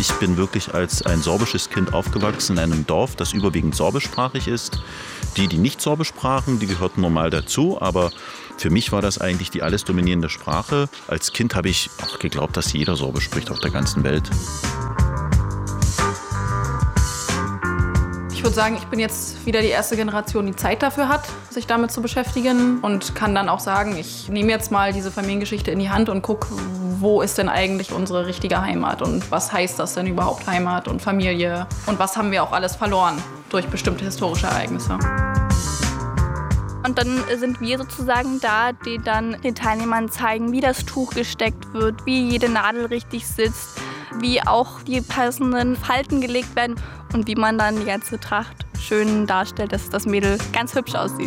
Ich bin wirklich als ein sorbisches Kind aufgewachsen in einem Dorf, das überwiegend sorbischsprachig ist. Die nicht Sorbisch sprachen, die gehörten normal dazu, aber für mich war das eigentlich die alles dominierende Sprache. Als Kind habe ich auch geglaubt, dass jeder Sorbisch spricht auf der ganzen Welt. Ich würde sagen, ich bin jetzt wieder die erste Generation, die Zeit dafür hat, sich damit zu beschäftigen und kann dann auch sagen, ich nehme jetzt mal diese Familiengeschichte in die Hand und gucke, wo ist denn eigentlich unsere richtige Heimat und was heißt das denn überhaupt Heimat und Familie und was haben wir auch alles verloren durch bestimmte historische Ereignisse. Und dann sind wir sozusagen da, die dann den Teilnehmern zeigen, wie das Tuch gesteckt wird, wie jede Nadel richtig sitzt, wie auch die passenden Falten gelegt werden und wie man dann die ganze Tracht schön darstellt, dass das Mädel ganz hübsch aussieht.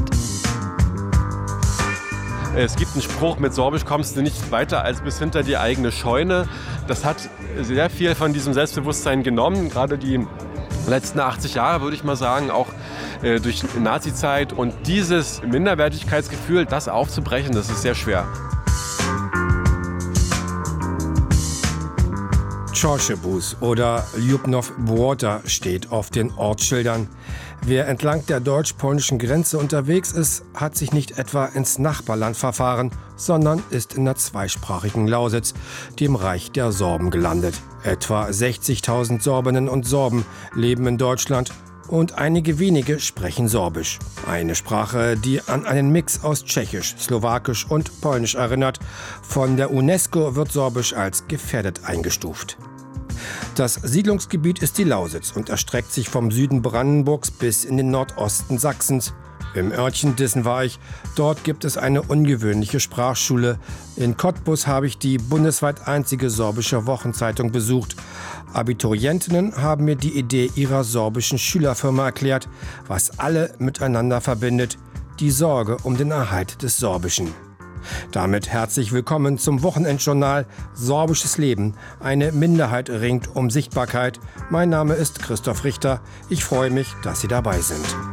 Es gibt einen Spruch, mit Sorbisch kommst du nicht weiter als bis hinter die eigene Scheune. Das hat sehr viel von diesem Selbstbewusstsein genommen, gerade die letzten 80 Jahre, würde ich mal sagen, auch durch die Nazizeit. Und dieses Minderwertigkeitsgefühl, das aufzubrechen, das ist sehr schwer. Chorschebus oder Ljubnow Błota steht auf den Ortsschildern. Wer entlang der deutsch-polnischen Grenze unterwegs ist, hat sich nicht etwa ins Nachbarland verfahren, sondern ist in der zweisprachigen Lausitz, dem Reich der Sorben, gelandet. Etwa 60.000 Sorbinnen und Sorben leben in Deutschland und einige wenige sprechen Sorbisch. Eine Sprache, die an einen Mix aus Tschechisch, Slowakisch und Polnisch erinnert. Von der UNESCO wird Sorbisch als gefährdet eingestuft. Das Siedlungsgebiet ist die Lausitz und erstreckt sich vom Süden Brandenburgs bis in den Nordosten Sachsens. Im Örtchen Dissen war ich. Dort gibt es eine ungewöhnliche Sprachschule. In Cottbus habe ich die bundesweit einzige sorbische Wochenzeitung besucht. Abiturientinnen haben mir die Idee ihrer sorbischen Schülerfirma erklärt, was alle miteinander verbindet: die Sorge um den Erhalt des Sorbischen. Damit herzlich willkommen zum Wochenendjournal Sorbisches Leben. Eine Minderheit ringt um Sichtbarkeit. Mein Name ist Christoph Richter. Ich freue mich, dass Sie dabei sind.